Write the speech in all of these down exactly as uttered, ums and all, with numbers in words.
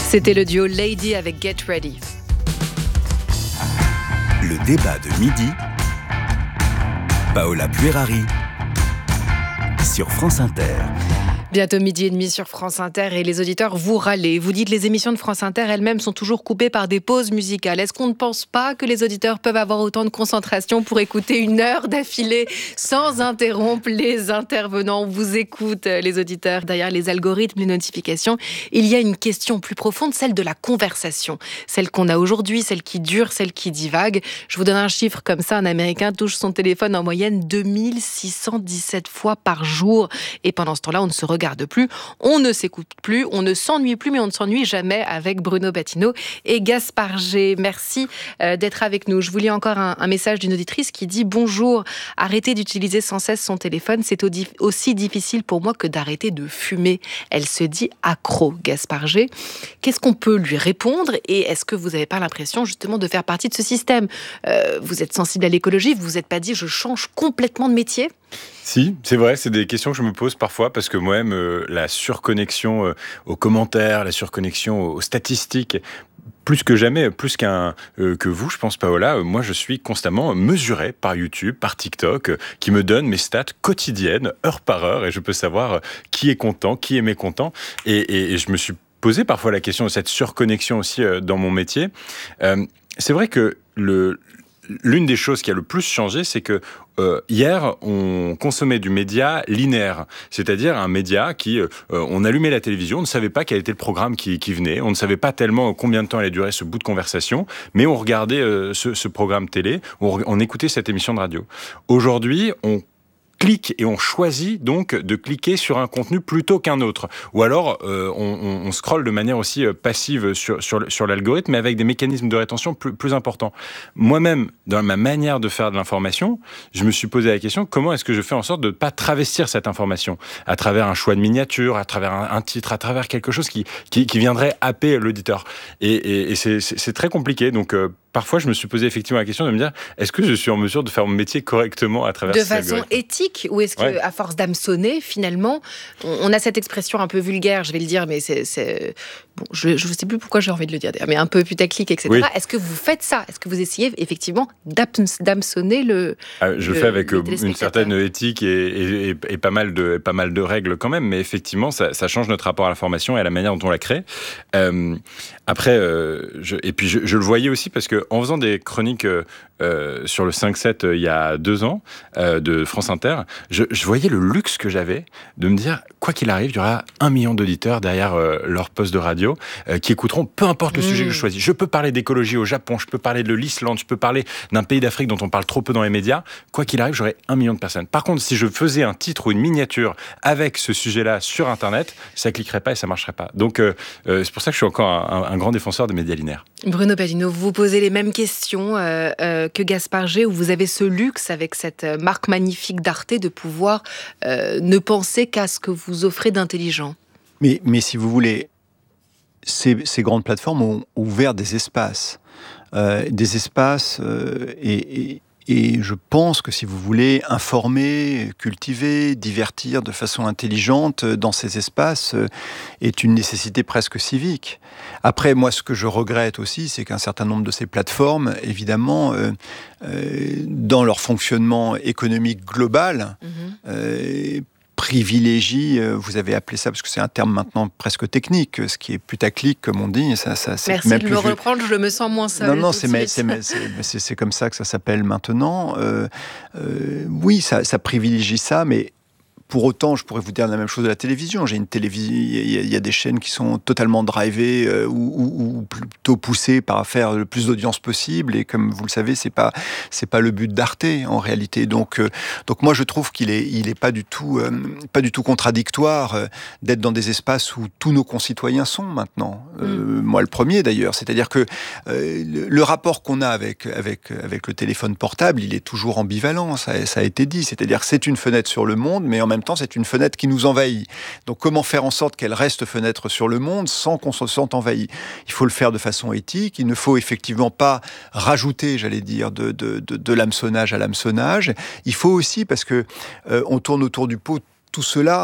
C'était le duo Lady avec Get Ready. Le débat de midi, Paola Puerari sur France Inter. Bientôt midi et demi sur France Inter et les auditeurs vous râlez. Vous dites les émissions de France Inter elles-mêmes sont toujours coupées par des pauses musicales. Est-ce qu'on ne pense pas que les auditeurs peuvent avoir autant de concentration pour écouter une heure d'affilée sans interrompre les intervenants? On vous écoute, les auditeurs. Derrière les algorithmes, les notifications, il y a une question plus profonde, celle de la conversation. Celle qu'on a aujourd'hui, celle qui dure, celle qui divague. Je vous donne un chiffre comme ça. Un Américain touche son téléphone en moyenne deux mille six cent dix-sept fois par jour. Et pendant ce temps-là, on ne se regarde regarde plus, on ne s'écoute plus, on ne s'ennuie plus, mais on ne s'ennuie jamais avec Bruno Battineau et Gaspard G. Merci euh, d'être avec nous. Je vous lis encore un, un message d'une auditrice qui dit « Bonjour, arrêtez d'utiliser sans cesse son téléphone, c'est aussi difficile pour moi que d'arrêter de fumer. » Elle se dit accro, Gaspard G. Qu'est-ce qu'on peut lui répondre et est-ce que vous n'avez pas l'impression justement de faire partie de ce système ? euh, Vous êtes sensible à l'écologie, vous vous êtes pas dit « Je change complètement de métier ?» Si, c'est vrai, c'est des questions que je me pose parfois parce que moi-même, euh, la surconnexion euh, aux commentaires, la surconnexion aux statistiques, plus que jamais, plus qu'un euh, que vous, je pense, Paola, euh, moi je suis constamment mesuré par YouTube, par TikTok, euh, qui me donne mes stats quotidiennes, heure par heure, et je peux savoir euh, qui est content, qui est mécontent, et, et, et je me suis posé parfois la question de cette surconnexion aussi euh, dans mon métier. Euh, c'est vrai que le L'une des choses qui a le plus changé, c'est que euh, hier, on consommait du média linéaire, c'est-à-dire un média qui, euh, on allumait la télévision, on ne savait pas quel était le programme qui, qui venait, on ne savait pas tellement combien de temps allait durer ce bout de conversation, mais on regardait euh, ce, ce programme télé, on, on écoutait cette émission de radio. Aujourd'hui, on clique et on choisit donc de cliquer sur un contenu plutôt qu'un autre. Ou alors, euh, on, on, on scrolle de manière aussi passive sur, sur, sur l'algorithme, mais avec des mécanismes de rétention plus, plus importants. Moi-même, dans ma manière de faire de l'information, je me suis posé la question, comment est-ce que je fais en sorte de ne pas travestir cette information à travers un choix de miniature, à travers un, un titre, à travers quelque chose qui, qui, qui viendrait happer l'auditeur. Et, et, et c'est, c'est, c'est très compliqué, donc... Euh, Parfois, je me suis posé effectivement la question de me dire, est-ce que je suis en mesure de faire mon métier correctement à travers de cet façon algorithme éthique, ou est-ce que, ouais. à force d'hameçonner, finalement, on, on a cette expression un peu vulgaire, je vais le dire, mais c'est, c'est... Bon, je ne sais plus pourquoi j'ai envie de le dire, mais un peu putaclic, et cetera. Oui. Est-ce que vous faites ça ? Est-ce que vous essayez effectivement d'hameçonner le ah, Je le, le fais avec une certaine éthique et, et, et, et pas, mal de, pas mal de règles quand même, mais effectivement, ça, ça change notre rapport à l'information et à la manière dont on la crée. Euh, après, euh, je, et puis je, je le voyais aussi parce qu'en faisant des chroniques euh, sur le cinq sept euh, il y a deux ans euh, de France Inter, je, je voyais le luxe que j'avais de me dire, quoi qu'il arrive, il y aura un million d'auditeurs derrière euh, leur poste de radio euh, qui écouteront peu importe le mmh. sujet que je choisis. Je peux parler d'écologie au Japon, je peux parler de l'Islande, je peux parler d'un pays d'Afrique dont on parle trop peu dans les médias. Quoi qu'il arrive, j'aurai un million de personnes. Par contre, si je faisais un titre ou une miniature avec ce sujet-là sur Internet, ça cliquerait pas et ça marcherait pas. Donc, euh, euh, c'est pour ça que je suis encore un, un, un grand défenseur des médias linéaires. Bruno Battineau, vous vous posez les mêmes questions euh, euh, que Gaspard G, où vous avez ce luxe avec cette marque magnifique d'Arte de pouvoir euh, ne penser qu'à ce que vous offrez d'intelligent. Mais, mais si vous voulez, ces, ces grandes plateformes ont ouvert des espaces. Euh, des espaces euh, et, et, et je pense que si vous voulez informer, cultiver, divertir de façon intelligente dans ces espaces euh, est une nécessité presque civique. Après, moi, ce que je regrette aussi, c'est qu'un certain nombre de ces plateformes, évidemment, euh, euh, dans leur fonctionnement économique global, mmh. euh, privilégie, vous avez appelé ça, parce que c'est un terme maintenant presque technique, ce qui est putaclic, comme on dit. Ça, ça, c'est Merci même de plus me vu... reprendre, je me sens moins seule. Non, non, c'est, mais, c'est, mais, c'est, c'est, c'est comme ça que ça s'appelle maintenant. Euh, euh, oui, ça, ça privilégie ça, mais pour autant, je pourrais vous dire la même chose de la télévision. J'ai une télévision, il y a des chaînes qui sont totalement drivées euh, ou, ou, ou plutôt poussées par faire le plus d'audience possible. Et comme vous le savez, c'est pas c'est pas le but d'Arte en réalité. Donc euh, donc moi je trouve qu'il est il est pas du tout euh, pas du tout contradictoire euh, d'être dans des espaces où tous nos concitoyens sont maintenant. Euh, mm. Moi le premier d'ailleurs. C'est-à-dire que euh, le, le rapport qu'on a avec avec avec le téléphone portable, il est toujours ambivalent. Ça, ça a été dit. C'est-à-dire que c'est une fenêtre sur le monde, mais en même En même temps, c'est une fenêtre qui nous envahit. Donc, comment faire en sorte qu'elle reste fenêtre sur le monde sans qu'on se sente envahi ? Il faut le faire de façon éthique. Il ne faut effectivement pas rajouter, j'allais dire, de, de, de, de l'hameçonnage à l'hameçonnage. Il faut aussi, parce que euh, on tourne autour du pot, tout cela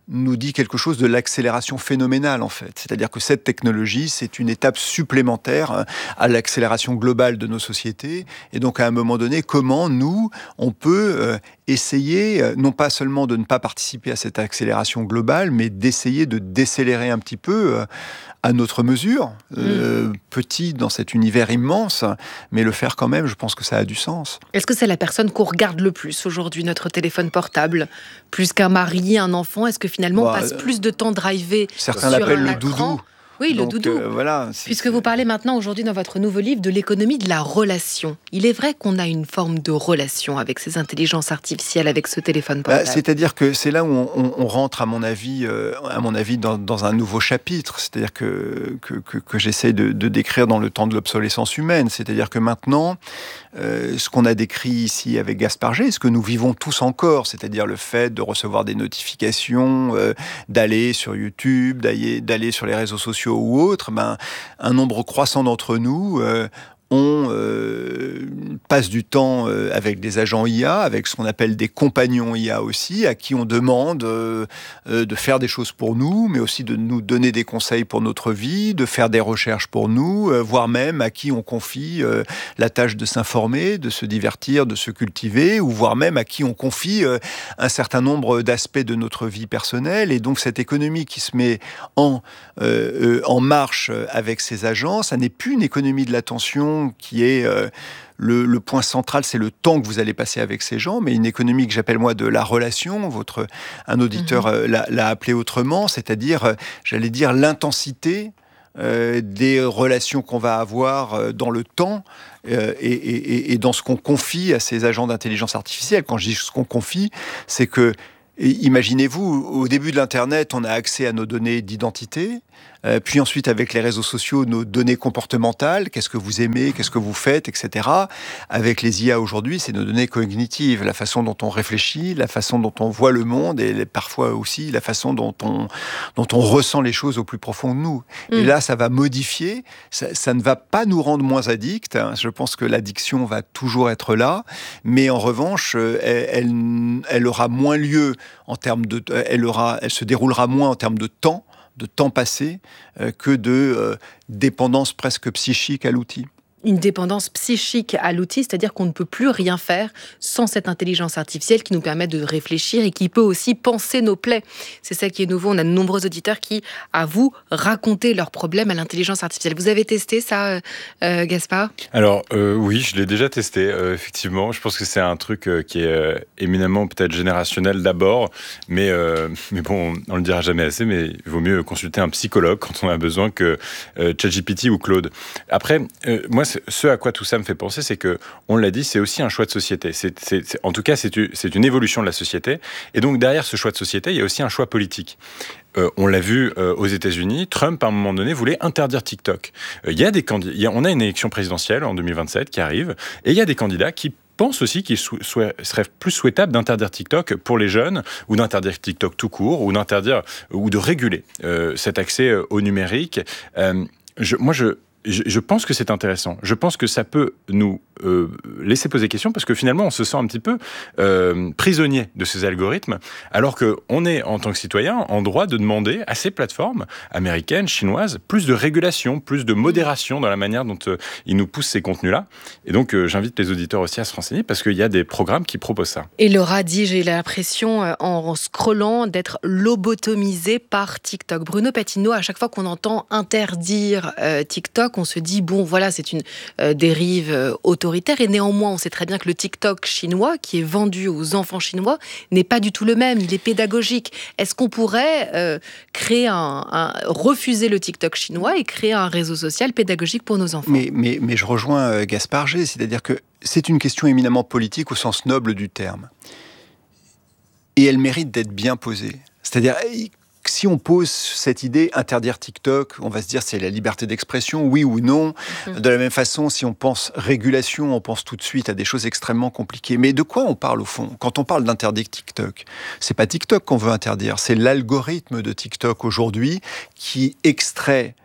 nous dit quelque chose de l'accélération phénoménale, en fait. C'est-à-dire que cette technologie, c'est une étape supplémentaire à l'accélération globale de nos sociétés. Et donc, à un moment donné, comment nous, on peut euh, essayer, euh, non pas seulement de ne pas participer à cette accélération globale, mais d'essayer de décélérer un petit peu euh, à notre mesure, euh, mmh. petit dans cet univers immense, mais le faire quand même, je pense que ça a du sens. Est-ce que c'est la personne qu'on regarde le plus aujourd'hui, notre téléphone portable, plus qu'un mari, un enfant? Est-ce que finalement bah, on passe plus de temps drivé certains sur l'appellent un le écran? doudou. Oui, Donc, le doudou. Euh, voilà, c'est, Puisque c'est... vous parlez maintenant aujourd'hui dans votre nouveau livre de l'économie de la relation. Il est vrai qu'on a une forme de relation avec ces intelligences artificielles, avec ce téléphone portable. Bah, c'est-à-dire que c'est là où on, on, on rentre, à mon avis, euh, à mon avis dans, dans un nouveau chapitre. C'est-à-dire que, que, que, que j'essaie de, de décrire dans le temps de l'obsolescence humaine. C'est-à-dire que maintenant, euh, ce qu'on a décrit ici avec Gaspard G, ce que nous vivons tous encore, c'est-à-dire le fait de recevoir des notifications, euh, d'aller sur YouTube, d'aller, d'aller sur les réseaux sociaux ou autres, ben, un nombre croissant d'entre nous euh, on euh, passe du temps euh, avec des agents I A, avec ce qu'on appelle des compagnons I A aussi, à qui on demande euh, euh, de faire des choses pour nous, mais aussi de nous donner des conseils pour notre vie, de faire des recherches pour nous, euh, voire même à qui on confie euh, la tâche de s'informer, de se divertir, de se cultiver, ou voire même à qui on confie euh, un certain nombre d'aspects de notre vie personnelle. Et donc cette économie qui se met en, euh, euh, en marche avec ces agents, ça n'est plus une économie de l'attention qui est euh, le, le point central, c'est le temps que vous allez passer avec ces gens, mais une économie que j'appelle moi de la relation. Votre, un auditeur mmh. euh, l'a, l'a appelé autrement, c'est-à-dire, euh, j'allais dire, l'intensité euh, des relations qu'on va avoir euh, dans le temps euh, et, et, et dans ce qu'on confie à ces agents d'intelligence artificielle. Quand je dis ce qu'on confie, c'est que, imaginez-vous, au début de l'Internet, on a accès à nos données d'identité. Euh, puis ensuite, avec les réseaux sociaux, nos données comportementales, qu'est-ce que vous aimez, qu'est-ce que vous faites, et cetera. Avec les I A aujourd'hui, c'est nos données cognitives, la façon dont on réfléchit, la façon dont on voit le monde, et parfois aussi la façon dont on, dont on ressent les choses au plus profond de nous. Mmh. Et là, ça va modifier, ça, ça ne va pas nous rendre moins addicts. Hein. Je pense que l'addiction va toujours être là, mais en revanche, elle, elle, elle aura moins lieu en termes de, elle aura, elle se déroulera moins en termes de temps, de temps passé, euh, que de euh, dépendance presque psychique à l'outil. Une dépendance psychique à l'outil, c'est-à-dire qu'on ne peut plus rien faire sans cette intelligence artificielle qui nous permet de réfléchir et qui peut aussi penser nos plaies. C'est ça qui est nouveau. On a de nombreux auditeurs qui avouent raconter leurs problèmes à l'intelligence artificielle. Vous avez testé ça, euh, Gaspard ? Alors, euh, oui, je l'ai déjà testé, euh, effectivement. Je pense que c'est un truc euh, qui est euh, éminemment peut-être générationnel d'abord, mais, euh, mais bon, on ne le dira jamais assez, mais il vaut mieux consulter un psychologue quand on a besoin que euh, ChatGPT ou Claude. Après, euh, moi, ce à quoi tout ça me fait penser, c'est que, on l'a dit, c'est aussi un choix de société. C'est, c'est, c'est, en tout cas, c'est, c'est une évolution de la société. Et donc, derrière ce choix de société, il y a aussi un choix politique. Euh, on l'a vu euh, aux États-Unis, Trump, à un moment donné, voulait interdire TikTok. Euh, il y a des candidats, il y a, on a une élection présidentielle en deux mille vingt-sept qui arrive, et il y a des candidats qui pense aussi qu'il sou- sou- serait plus souhaitable d'interdire TikTok pour les jeunes, ou d'interdire TikTok tout court, ou d'interdire, ou de réguler euh, cet accès euh, au numérique. Euh, je, moi, je Je, je pense que c'est intéressant. Je pense que ça peut nous euh, laisser poser question parce que finalement, on se sent un petit peu euh, prisonnier de ces algorithmes, alors qu'on est, en tant que citoyen, en droit de demander à ces plateformes américaines, chinoises, plus de régulation, plus de modération dans la manière dont euh, ils nous poussent ces contenus-là. Et donc, euh, j'invite les auditeurs aussi à se renseigner parce qu'il y a des programmes qui proposent ça. Et Laura dit, j'ai l'impression, euh, en scrollant, d'être lobotomisé par TikTok. Bruno Patino, à chaque fois qu'on entend interdire euh, TikTok, on se dit, bon, voilà, c'est une euh, dérive euh, autoritaire. Et néanmoins, on sait très bien que le TikTok chinois, qui est vendu aux enfants chinois, n'est pas du tout le même. Il est pédagogique. Est-ce qu'on pourrait euh, créer un, un, refuser le TikTok chinois et créer un réseau social pédagogique pour nos enfants ? Mais, mais, mais je rejoins euh, Gaspard G, c'est-à-dire que c'est une question éminemment politique au sens noble du terme. Et elle mérite d'être bien posée. C'est-à-dire, si on pose cette idée, interdire TikTok, on va se dire c'est la liberté d'expression, oui ou non. Mmh. De la même façon, si on pense régulation, on pense tout de suite à des choses extrêmement compliquées. Mais de quoi on parle au fond ? Quand on parle d'interdire TikTok, c'est pas TikTok qu'on veut interdire, c'est l'algorithme de TikTok aujourd'hui qui extrait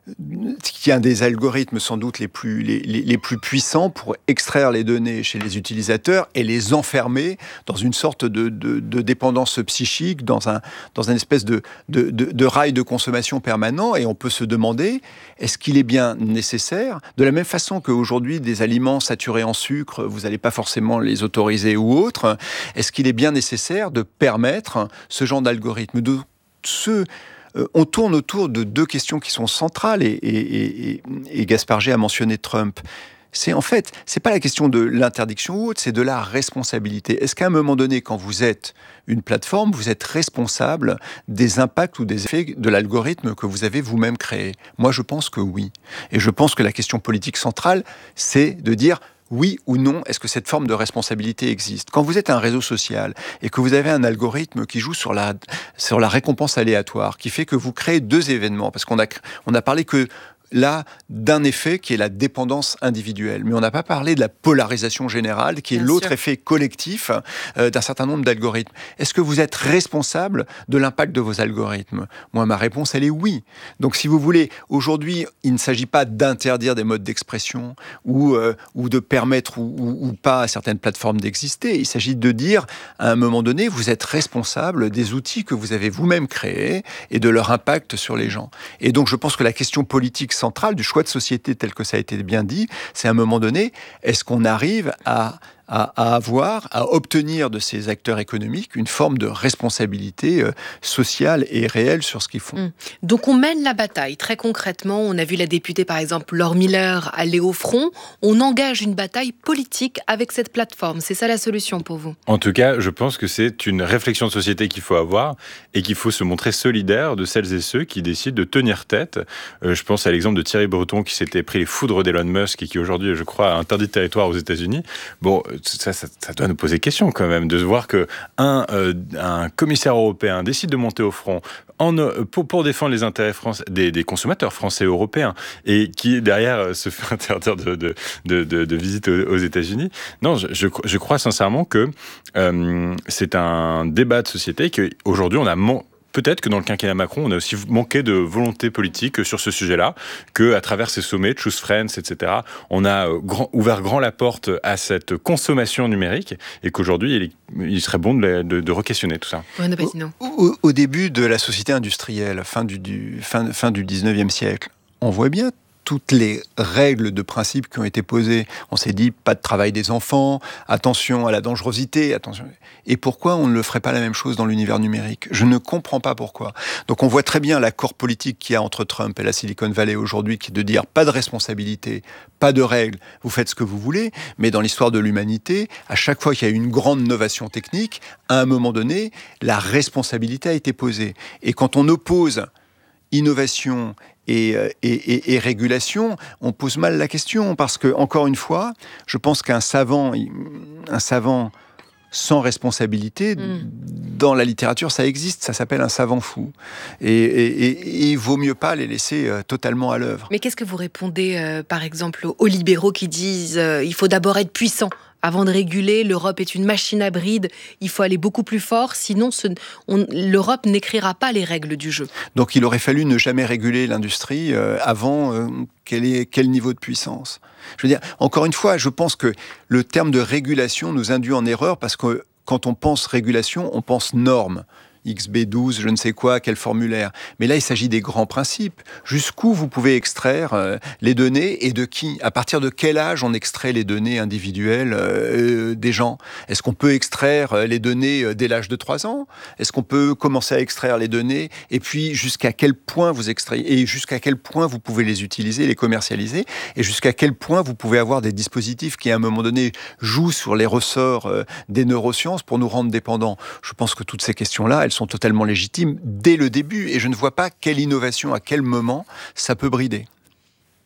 qui est un des algorithmes sans doute les plus, les, les, les plus puissants pour extraire les données chez les utilisateurs et les enfermer dans une sorte de, de, de dépendance psychique, dans un, dans une espèce de, de, de, de rail de consommation permanent. Et on peut se demander, est-ce qu'il est bien nécessaire, de la même façon qu'aujourd'hui, des aliments saturés en sucre, vous n'allez pas forcément les autoriser ou autres, est-ce qu'il est bien nécessaire de permettre ce genre d'algorithme, de ce... On tourne autour de deux questions qui sont centrales et, et, et, et Gaspard G a mentionné Trump. C'est en fait, c'est pas la question de l'interdiction ou autre, c'est de la responsabilité. Est-ce qu'à un moment donné, quand vous êtes une plateforme, vous êtes responsable des impacts ou des effets de l'algorithme que vous avez vous-même créé ? Moi, je pense que oui. Et je pense que la question politique centrale, c'est de dire... oui ou non, est-ce que cette forme de responsabilité existe ? Quand vous êtes un réseau social et que vous avez un algorithme qui joue sur la, sur la récompense aléatoire, qui fait que vous créez deux événements, parce qu'on a, on a parlé que là d'un effet qui est la dépendance individuelle. Mais on n'a pas parlé de la polarisation générale, qui est Bien l'autre sûr. effet collectif euh, d'un certain nombre d'algorithmes. Est-ce que vous êtes responsable de l'impact de vos algorithmes ? Moi, ma réponse, elle est oui. Donc, si vous voulez, aujourd'hui, il ne s'agit pas d'interdire des modes d'expression ou, euh, ou de permettre ou, ou, ou pas à certaines plateformes d'exister. Il s'agit de dire, à un moment donné, vous êtes responsable des outils que vous avez vous-même créés et de leur impact sur les gens. Et donc, je pense que la question politique centrale du choix de société tel que ça a été bien dit, c'est à un moment donné, est-ce qu'on arrive à, à, à avoir, à obtenir de ces acteurs économiques une forme de responsabilité euh, sociale et réelle sur ce qu'ils font. Mmh. Donc on mène la bataille. Très concrètement, on a vu la députée par exemple Laure Miller aller au front. On engage une bataille politique avec cette plateforme. C'est ça la solution pour vous ? En tout cas, je pense que c'est une réflexion de société qu'il faut avoir et qu'il faut se montrer solidaire de celles et ceux qui décident de tenir tête. Euh, je pense à l'exemple de Thierry Breton qui s'était pris les foudres d'Elon Musk et qui aujourd'hui, je crois, a interdit de territoire aux États-Unis. Bon, ça, ça, ça doit nous poser question quand même de se voir que un, euh, un commissaire européen décide de monter au front en, pour, pour défendre les intérêts français, des, des consommateurs français et européens et qui derrière se fait interdire de, de, de, de, de visite aux, aux États-Unis. Non, je, je, je crois sincèrement que euh, c'est un débat de société qu'aujourd'hui on a man- Peut-être que dans le quinquennat Macron, on a aussi manqué de volonté politique sur ce sujet-là, qu'à travers ces sommets, Choose Friends, et cetera, on a grand, ouvert grand la porte à cette consommation numérique et qu'aujourd'hui, il, il serait bon de, de, de re-questionner tout ça. Ouais, non, au, au, au début de la société industrielle, fin du, du, fin, fin du dix-neuvième siècle, on voit bien toutes les règles de principe qui ont été posées. On s'est dit, pas de travail des enfants, attention à la dangerosité, attention. Et pourquoi on ne le ferait pas la même chose dans l'univers numérique ? Je ne comprends pas pourquoi. Donc on voit très bien l'accord politique qu'il y a entre Trump et la Silicon Valley aujourd'hui, qui est de dire pas de responsabilité, pas de règles, vous faites ce que vous voulez, mais dans l'histoire de l'humanité, à chaque fois qu'il y a eu une grande innovation technique, à un moment donné, la responsabilité a été posée. Et quand on oppose innovation Et, et, et, et régulation, on pose mal la question parce que, encore une fois, je pense qu'un savant, un savant sans responsabilité, mmh. dans la littérature, ça existe, ça s'appelle un savant fou. Et, et, et il vaut mieux pas les laisser euh, totalement à l'œuvre. Mais qu'est-ce que vous répondez, euh, par exemple, aux libéraux qui disent euh, il faut d'abord être puissant avant de réguler, l'Europe est une machine à bride, il faut aller beaucoup plus fort, sinon ce, on, l'Europe n'écrira pas les règles du jeu. Donc il aurait fallu ne jamais réguler l'industrie euh, avant euh, quel, est, quel niveau de puissance. Je veux dire, encore une fois, je pense que le terme de régulation nous induit en erreur parce que quand on pense régulation, on pense normes. X B douze, je ne sais quoi, quel formulaire. Mais là, il s'agit des grands principes. Jusqu'où vous pouvez extraire euh, les données et de qui ? À partir de quel âge on extrait les données individuelles euh, des gens ? Est-ce qu'on peut extraire les données dès l'âge de trois ans ? Est-ce qu'on peut commencer à extraire les données ? Et puis, jusqu'à quel point vous extrayez ? Et jusqu'à quel point vous pouvez les utiliser, les commercialiser ? Et jusqu'à quel point vous pouvez avoir des dispositifs qui, à un moment donné, jouent sur les ressorts euh, des neurosciences pour nous rendre dépendants ? Je pense que toutes ces questions-là, elles sont totalement légitimes dès le début et je ne vois pas quelle innovation, à quel moment ça peut brider. Gaspard ?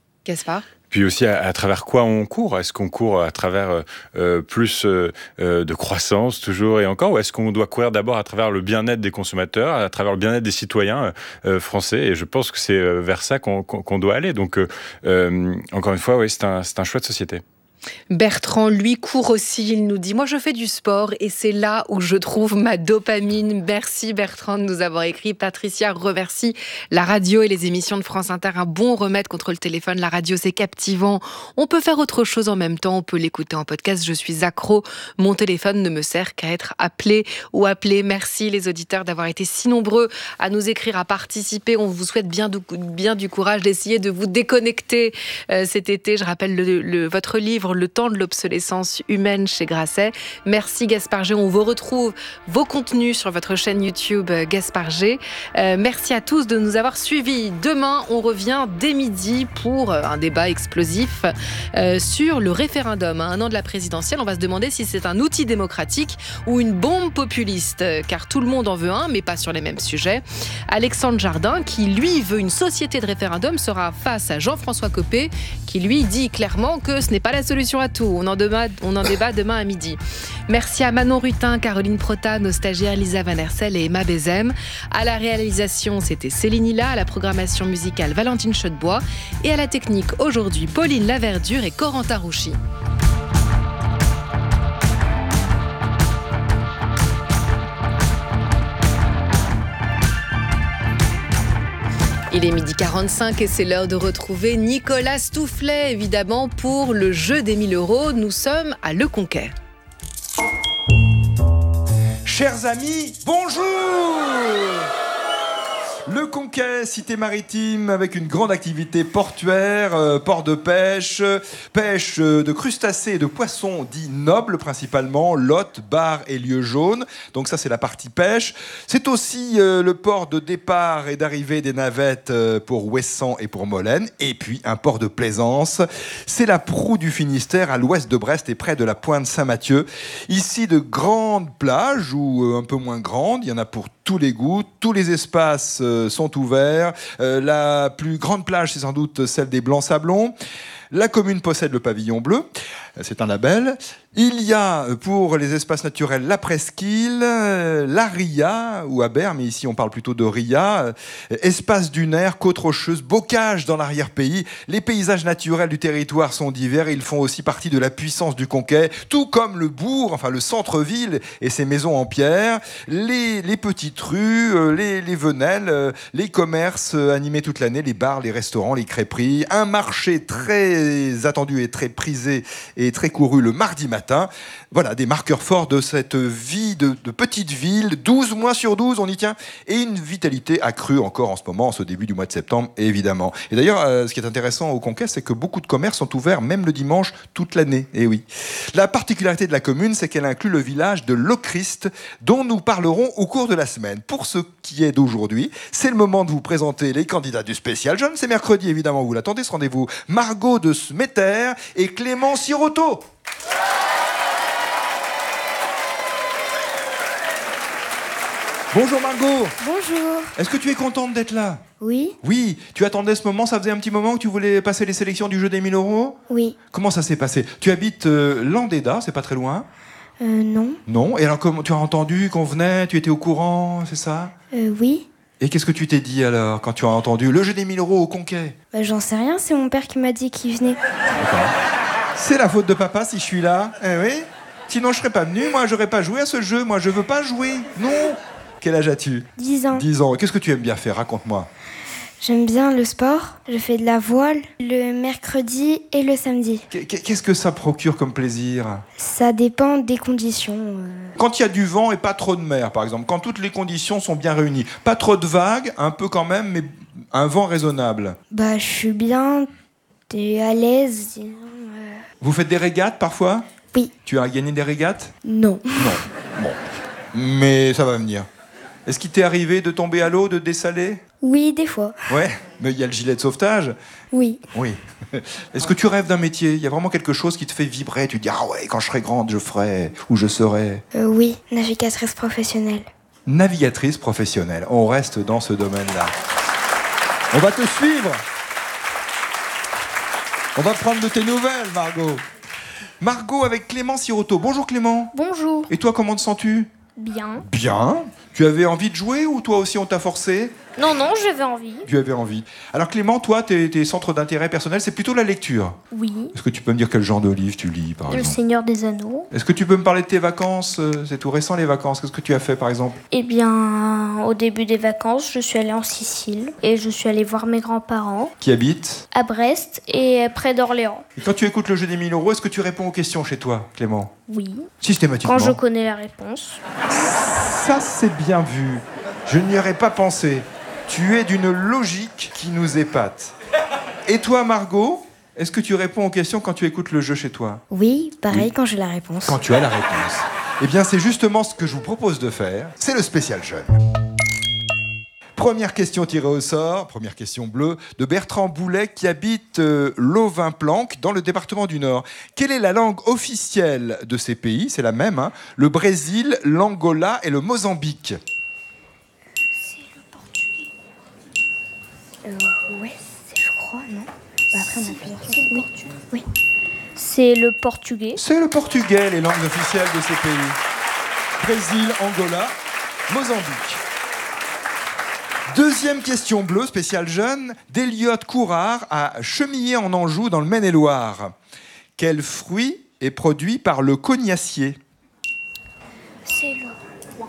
Puis aussi, à, à travers quoi on court ? Est-ce qu'on court à travers euh, plus euh, de croissance, toujours et encore ? Ou est-ce qu'on doit courir d'abord à travers le bien-être des consommateurs, à travers le bien-être des citoyens euh, français ? Et je pense que c'est vers ça qu'on, qu'on doit aller. Donc, euh, encore une fois, oui, c'est un, c'est un choix de société. Bertrand, lui, court aussi. Il nous dit « Moi, je fais du sport et c'est là où je trouve ma dopamine. » Merci Bertrand de nous avoir écrit. Patricia remercie la radio et les émissions de France Inter. Un bon remède contre le téléphone. La radio, c'est captivant. On peut faire autre chose en même temps. On peut l'écouter en podcast. Je suis accro. Mon téléphone ne me sert qu'à être appelé ou appelé. Merci les auditeurs d'avoir été si nombreux à nous écrire, à participer. On vous souhaite bien du, bien du courage d'essayer de vous déconnecter euh, cet été. Je rappelle le, le, votre livre « Le temps de l'obsolescence humaine » chez Grasset. Merci Gaspard G. On vous retrouve vos contenus sur votre chaîne YouTube Gaspard G. Euh, merci à tous de nous avoir suivis. Demain, on revient dès midi pour un débat explosif euh, sur le référendum. À un an de la présidentielle, on va se demander si c'est un outil démocratique ou une bombe populiste, car tout le monde en veut un, mais pas sur les mêmes sujets. Alexandre Jardin, qui lui veut une société de référendum, sera face à Jean-François Copé, qui lui dit clairement que ce n'est pas la solution à tout. On en, débat, on en débat demain à midi. Merci à Manon Rutin, Caroline Prota, nos stagiaires Lisa Van Hersel et Emma Bézem. À la réalisation, c'était Céline Hilla, à la programmation musicale Valentine Chaudebois et à la technique aujourd'hui Pauline Laverdure et Corentin Rouchy. Il est midi quarante-cinq et c'est l'heure de retrouver Nicolas Stoufflet, évidemment, pour le jeu des mille euros. Nous sommes à Le Conquet. Chers amis, bonjour! Le Conquet, cité maritime avec une grande activité portuaire, euh, port de pêche, pêche de crustacés et de poissons dits nobles principalement, lottes, bars et lieux jaunes. Donc ça c'est la partie pêche. C'est aussi euh, le port de départ et d'arrivée des navettes euh, pour Ouessant et pour Molène. Et puis un port de plaisance. C'est la proue du Finistère à l'ouest de Brest et près de la pointe Saint-Mathieu. Ici de grandes plages ou euh, un peu moins grandes, il y en a pour tous les goûts, tous les espaces euh, sont ouverts. Euh, la plus grande plage, c'est sans doute celle des Blancs-Sablons. La commune possède le pavillon bleu, c'est un label. Il y a pour les espaces naturels la presqu'île, la ria, ou Aber, mais ici on parle plutôt de ria, espace dunaire, côte rocheuse, bocage dans l'arrière-pays. Les paysages naturels du territoire sont divers et ils font aussi partie de la puissance du Conquet, tout comme le bourg, enfin le centre-ville et ses maisons en pierre, les, les petites rues, les, les venelles, les commerces animés toute l'année, les bars, les restaurants, les crêperies, un marché très attendu et très prisé et très couru le mardi matin. Voilà, des marqueurs forts de cette vie de, de petite ville, douze mois sur douze, on y tient, et une vitalité accrue encore en ce moment, en ce début du mois de septembre, évidemment. Et d'ailleurs, euh, ce qui est intéressant au Conquet, c'est que beaucoup de commerces sont ouverts, même le dimanche, toute l'année. Et oui. La particularité de la commune, c'est qu'elle inclut le village de Lochrist, dont nous parlerons au cours de la semaine. Pour ce qui est d'aujourd'hui, c'est le moment de vous présenter les candidats du spécial jeune. C'est mercredi, évidemment, vous l'attendez, ce rendez-vous. Margot de Smetter et Clément Sirotto. Bonjour Margot. Bonjour. Est-ce que tu es contente d'être là? Oui. Oui. Tu attendais ce moment, ça faisait un petit moment que tu voulais passer les sélections du jeu des mille euros? Oui. Comment ça s'est passé? Tu habites euh, Landéda, c'est pas très loin? Euh, non. Non. Et alors, comment tu as entendu qu'on venait? Tu étais au courant, c'est ça? Euh, oui. Et qu'est-ce que tu t'es dit alors, quand tu as entendu le jeu des mille euros au Conquet? Bah, j'en sais rien, c'est mon père qui m'a dit qu'il venait. D'accord. C'est la faute de papa si je suis là. Eh oui. Sinon, je serais pas venu. Moi, j'aurais pas joué à ce jeu. Moi, je veux pas jouer. Non. Quel âge as-tu? dix ans. dix ans. Qu'est-ce que tu aimes bien faire? Raconte-moi. J'aime bien le sport. Je fais de la voile le mercredi et le samedi. Qu'est-ce que ça procure comme plaisir? Ça dépend des conditions. Euh... Quand il y a du vent et pas trop de mer, par exemple. Quand toutes les conditions sont bien réunies. Pas trop de vagues, un peu quand même, mais un vent raisonnable. Bah, je suis bien. T'es à l'aise, disons. Euh... Vous faites des régates parfois? Oui. Tu as gagné des régates? Non. Non. Bon. Mais ça va venir. Est-ce qu'il t'est arrivé de tomber à l'eau, de dessaler? Oui, des fois. Ouais, mais il y a le gilet de sauvetage. Oui. Oui. Est-ce que tu rêves d'un métier? Il y a vraiment quelque chose qui te fait vibrer? Tu te dis, ah ouais, quand je serai grande, je ferai, ou je serai... Euh, oui, navigatrice professionnelle. Navigatrice professionnelle. On reste dans ce domaine-là. On va te suivre. On va prendre de tes nouvelles, Margot. Margot avec Clément Sirotto. Bonjour Clément. Bonjour. Et toi, comment te sens-tu? Bien. Bien. Tu avais envie de jouer ou toi aussi on t'a forcé? Non, non, j'avais envie. Tu avais envie. Alors Clément, toi, tes, tes centres d'intérêt personnel, c'est plutôt la lecture. Oui. Est-ce que tu peux me dire quel genre de livre tu lis, par Le exemple? Seigneur des Anneaux. Est-ce que tu peux me parler de tes vacances? Euh, C'est tout récent, les vacances. Qu'est-ce que tu as fait, par exemple? Eh bien, au début des vacances, je suis allée en Sicile et je suis allée voir mes grands-parents Qui habite? à Brest et près d'Orléans. Et quand tu écoutes le jeu des mille euros, est-ce que tu réponds aux questions chez toi, Clément? Oui. Systématiquement. Quand je connais la réponse. Ça, c'est bien vu. Je n'y aurais pas pensé. Tu es d'une logique qui nous épate. Et toi, Margot, est-ce que tu réponds aux questions quand tu écoutes le jeu chez toi? Oui, pareil Oui. quand j'ai la réponse. Quand tu as la réponse. Eh bien, c'est justement ce que je vous propose de faire. C'est le spécial jeune. Première question tirée au sort, première question bleue, de Bertrand Boulet qui habite euh, Lovin-Planck dans le département du Nord. Quelle est la langue officielle de ces pays? C'est la même, hein? Le Brésil, l'Angola et le Mozambique. Euh, ouais, c'est, je crois, non bah Après, on a plusieurs choses. Oui. Oui. C'est le portugais. C'est le portugais, les langues officielles de ces pays. Brésil, Angola, Mozambique. Deuxième question bleue, spéciale jeune, d'Eliott Courard à Chemillé en Anjou, dans le Maine-et-Loire. Quel fruit est produit par le cognacier? C'est le coin.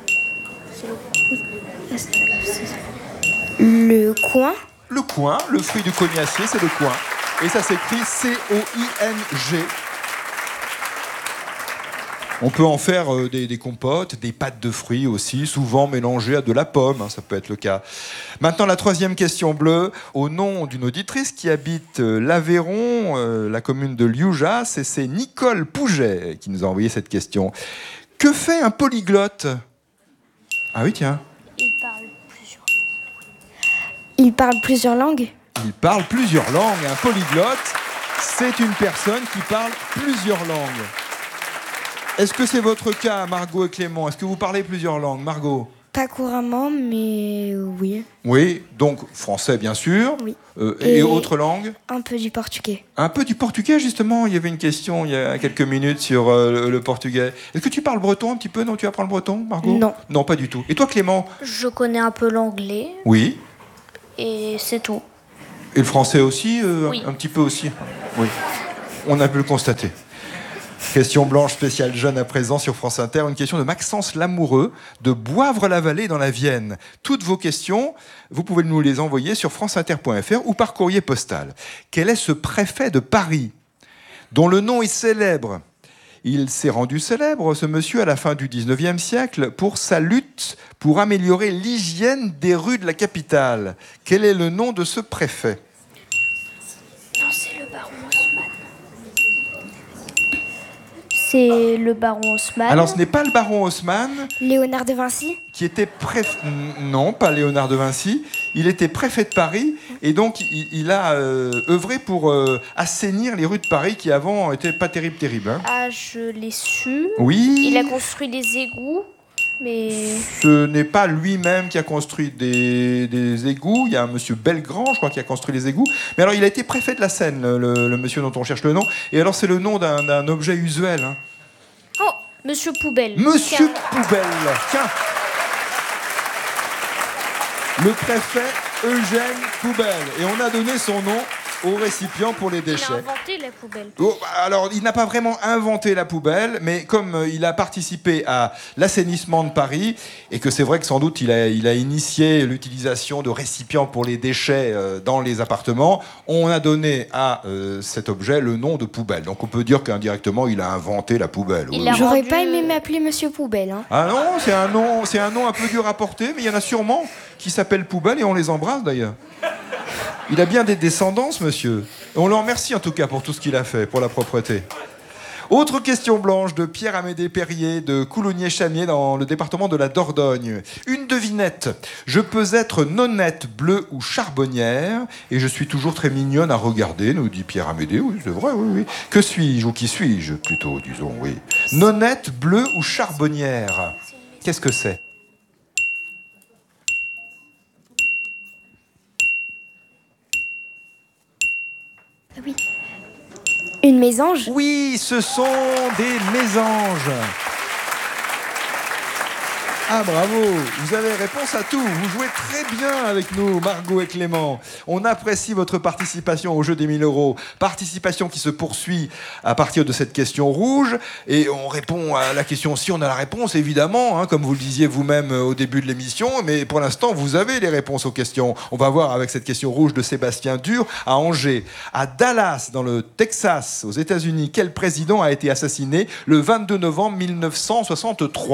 Le coin. Le coin, le fruit du cognacier, c'est le coin. Et ça s'écrit C O I N G. On peut en faire euh, des, des compotes, des pâtes de fruits aussi, souvent mélangées à de la pomme, hein, ça peut être le cas. Maintenant, la troisième question bleue, au nom d'une auditrice qui habite euh, l'Aveyron, euh, la commune de Lioujas, et c'est Nicole Pouget qui nous a envoyé cette question. Que fait un polyglotte? Ah oui, tiens. Il parle plusieurs langues. Il parle plusieurs langues. Il parle plusieurs langues. Un polyglotte, c'est une personne qui parle plusieurs langues. Est-ce que c'est votre cas, Margot et Clément? Est-ce que vous parlez plusieurs langues, Margot? Pas couramment, mais oui. Oui, donc français, bien sûr. Oui. Euh, et, Et- autres langues? Un peu du portugais. Un peu du portugais, justement. Il y avait une question il y a quelques minutes sur euh, le, le portugais. Est-ce que tu parles breton un petit peu? Non, tu apprends le breton, Margot? Non. Non, pas du tout. Et toi, Clément? Je connais un peu l'anglais Oui. et c'est tout. Et le français aussi euh, Oui. un, un petit peu aussi? Oui. On a pu le constater. Question blanche spéciale jeune à présent sur France Inter. Une question de Maxence Lamoureux de Boivre-la-Vallée dans la Vienne. Toutes vos questions, vous pouvez nous les envoyer sur franceinter point f r ou par courrier postal. Quel est ce préfet de Paris dont le nom est célèbre? Il s'est rendu célèbre, ce monsieur, à la fin du dix-neuvième siècle, pour sa lutte pour améliorer l'hygiène des rues de la capitale. Quel est le nom de ce préfet? Non, c'est le baron Haussmann. C'est le baron Haussmann. Alors, ce n'est pas le baron Haussmann, Léonard de Vinci. qui était préfet... Non, pas Léonard de Vinci. Il était préfet de Paris et donc il, il a euh, œuvré pour euh, assainir les rues de Paris qui avant étaient pas terribles, terribles. Hein. Ah, je l'ai su. Oui. Il a construit des égouts, mais Ce n'est pas lui-même qui a construit des, des égouts. Il y a un monsieur Belgrand, je crois, qui a construit les égouts. Mais alors, il a été préfet de la Seine, le, le- le monsieur dont on cherche le nom. Et alors, c'est le nom d'un d'un objet usuel. Hein. oh, Monsieur Poubelle. Monsieur Tiens. Poubelle. Tiens. Le préfet Eugène Poubelle. Et on a donné son nom au récipient pour les Il a déchets. inventé la poubelle. Oh, alors, il n'a pas vraiment inventé la poubelle, mais comme euh, il a participé à l'assainissement de Paris, et que c'est vrai que sans doute il a, il a initié l'utilisation de récipients pour les déchets euh, dans les appartements, on a donné à euh, cet objet le nom de poubelle. Donc on peut dire qu'indirectement, il a inventé la poubelle. Il Oui, a- oui. J'aurais rendu- pas aimé m'appeler Monsieur Poubelle. Hein. Ah non, c'est un nom, c'est un nom un peu dur à porter, mais il y en a sûrement qui s'appellent poubelle et on les embrasse d'ailleurs. Il a bien des descendants, ce monsieur. Et on le remercie en tout cas pour tout ce qu'il a fait, pour la propreté. Autre question blanche de Pierre-Amédée Perrier de Coulommiers-Chamiers dans le département de la Dordogne. Une devinette. Je peux être nonnette, bleue ou charbonnière et je suis toujours très mignonne à regarder, nous dit Pierre-Amédée. Oui, c'est vrai, oui, oui. Que suis-je ou qui suis-je plutôt, disons, oui. Nonnette, bleue ou charbonnière? Qu'est-ce que c'est? Oui. Une mésange. Oui, ce sont des mésanges. Ah bravo, vous avez réponse à tout, vous jouez très bien avec nous Margot et Clément. On apprécie votre participation au jeu des mille euros, participation qui se poursuit à partir de cette question rouge et on répond à la question si on a la réponse évidemment, hein, comme vous le disiez vous-même au début de l'émission, mais pour l'instant vous avez les réponses aux questions. On va voir avec cette question rouge de Sébastien Dur à Angers. À Dallas, dans le Texas, aux États-Unis, quel président a été assassiné le vingt-deux novembre mille neuf cent soixante-trois ?